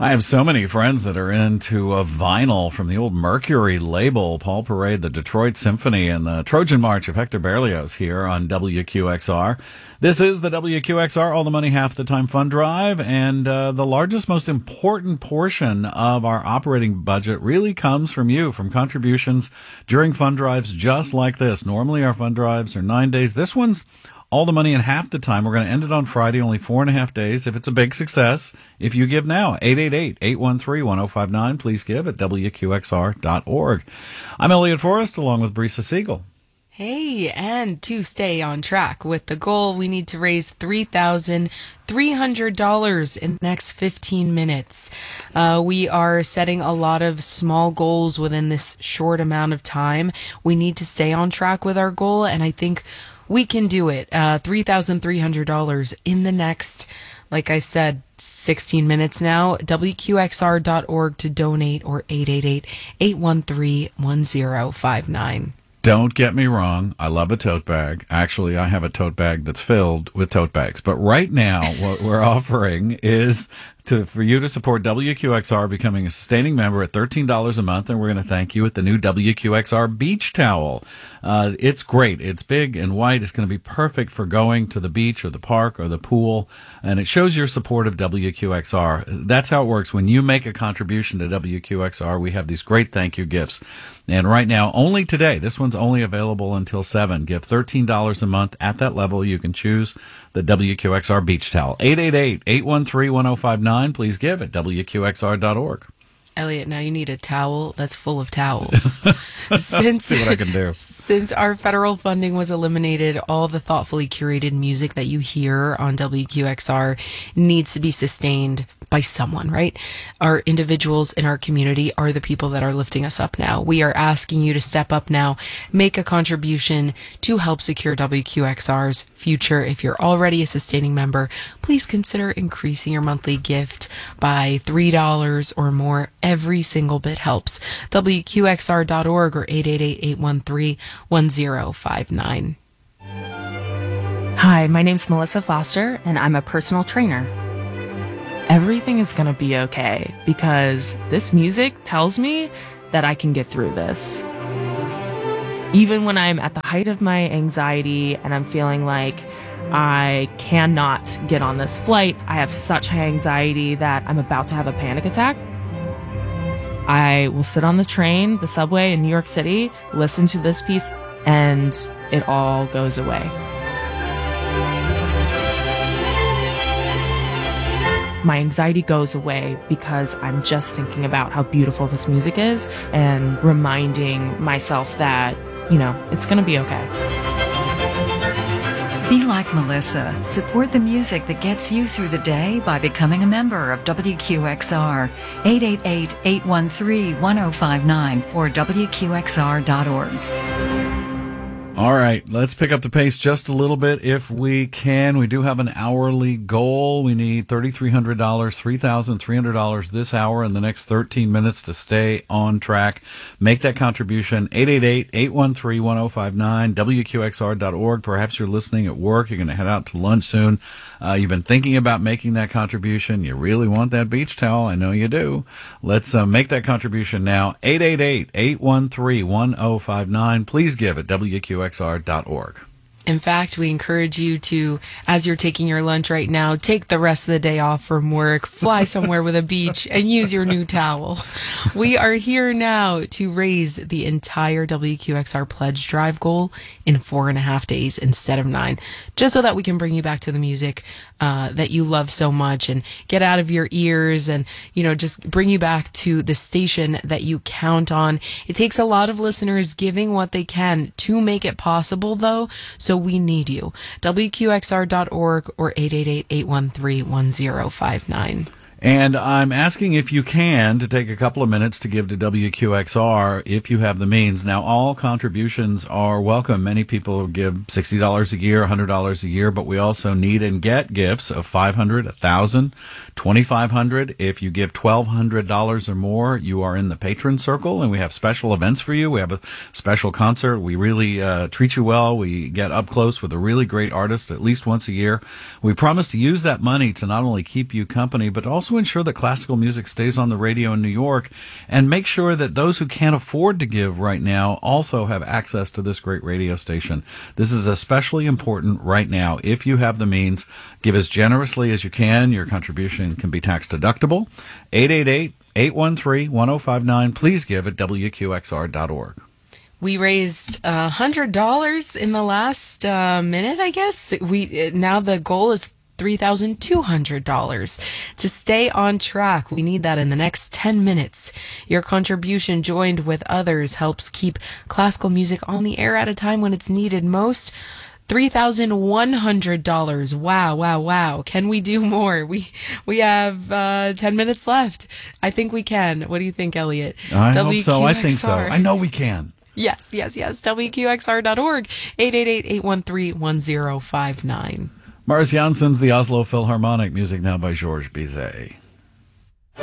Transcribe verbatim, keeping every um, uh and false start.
I have so many friends that are into a vinyl from the old Mercury label, Paul Parade, the Detroit Symphony, and the Trojan March of Hector Berlioz here on W Q X R. This is the W Q X R All the Money Half the Time Fund Drive, and uh, the largest, most important portion of our operating budget really comes from you, from contributions during fund drives just like this. Normally our fund drives are nine days. This one's all the money in half the time. We're going to end it on Friday, only four and a half days. If it's a big success, if you give now, eight eight eight, eight one three, one oh five nine. Please give at W Q X R dot org. I'm Elliot Forrest, along with Brisa Siegel. Hey, and to stay on track with the goal, we need to raise three thousand three hundred dollars in the next fifteen minutes. Uh, we are setting a lot of small goals within this short amount of time. We need to stay on track with our goal, and I think we can do it. Uh, three thousand three hundred dollars in the next, like I said, sixteen minutes now. W Q X R dot org to donate, or eight eight eight, eight one three, one oh five nine. Don't get me wrong. I love a tote bag. Actually, I have a tote bag that's filled with tote bags. But right now, what we're offering is to for you to support W Q X R becoming a sustaining member at thirteen dollars a month, and we're going to thank you with the new W Q X R beach towel. Uh, it's great. It's big and white. It's going to be perfect for going to the beach or the park or the pool, and it shows your support of W Q X R. That's how it works. When you make a contribution to W Q X R, we have these great thank you gifts. And right now, only today, this one's only available until seven. Give thirteen dollars a month. At that level, you can choose the W Q X R beach towel. eight eight eight, eight one three, one oh five nine. Please give at W Q X R dot org. Elliot, now you need a towel that's full of towels. Since, See what I can do. Since our federal funding was eliminated, all the thoughtfully curated music that you hear on W Q X R needs to be sustained by someone, right? Our individuals in our community are the people that are lifting us up now. We are asking you to step up now, make a contribution to help secure W Q X R's future. If you're already a sustaining member, please consider increasing your monthly gift by three dollars or more. Every single bit helps. W Q X R dot org or eight eight eight, eight one three, one oh five nine. Hi, my name's Melissa Foster, and I'm a personal trainer. Everything is going to be okay because this music tells me that I can get through this. Even when I'm at the height of my anxiety and I'm feeling like I cannot get on this flight, I have such high anxiety that I'm about to have a panic attack, I will sit on the train, the subway in New York City, listen to this piece, and it all goes away. My anxiety goes away because I'm just thinking about how beautiful this music is and reminding myself that, you know, it's going to be okay. Be like Melissa. Support the music that gets you through the day by becoming a member of W Q X R. eight eight eight, eight one three, one oh five nine or W Q X R dot org. All right, let's pick up the pace just a little bit if we can. We do have an hourly goal. We need three thousand three hundred dollars, three thousand three hundred dollars this hour in the next thirteen minutes to stay on track. Make that contribution, eight eight eight, eight one three, one oh five nine, W Q X R dot org. Perhaps you're listening at work. You're going to head out to lunch soon. Uh, you've been thinking about making that contribution. You really want that beach towel. I know you do. Let's uh, make that contribution now, eight eight eight, eight one three, one oh five nine. Please give at W Q X R dot org. In fact, we encourage you to, as you're taking your lunch right now, take the rest of the day off from work, fly somewhere with a beach, and use your new towel. We are here now to raise the entire W Q X R Pledge Drive goal in four and a half days instead of nine, just so that we can bring you back to the music uh, that you love so much and get out of your ears and, you know, just bring you back to the station that you count on. It takes a lot of listeners giving what they can to make it possible, though, so we need you. W Q X R dot org or eight eight eight, eight one three, one oh five nine. And I'm asking if you can to take a couple of minutes to give to W Q X R if you have the means. Now, all contributions are welcome. Many people give sixty dollars a year, one hundred dollars a year, but we also need and get gifts of five hundred dollars, one thousand dollars, twenty-five hundred dollars. If you give twelve hundred dollars or more, you are in the patron circle, and we have special events for you. We have a special concert. We really uh, treat you well. We get up close with a really great artist at least once a year. We promise to use that money to not only keep you company, but also to ensure that classical music stays on the radio in New York, and make sure that those who can't afford to give right now also have access to this great radio station. This is especially important right now. If you have the means, give as generously as you can. Your contribution can be tax deductible. eight eight eight, eight one three, one oh five nine. Please give at W Q X R dot org. We raised a hundred dollars in the last uh, minute, I guess. We now the goal is three thousand two hundred dollars. To stay on track, we need that in the next ten minutes. Your contribution, joined with others, helps keep classical music on the air at a time when it's needed most. three thousand one hundred dollars. Wow, wow, wow. Can we do more? We we have uh, ten minutes left. I think we can. What do you think, Elliot? I W Q X R. hope so. I think so. I know we can. Yes, yes, yes. W Q X R dot org, eight eight eight, eight one three, one oh five nine. Mars Janssen's The Oslo Philharmonic, music now by Georges Bizet.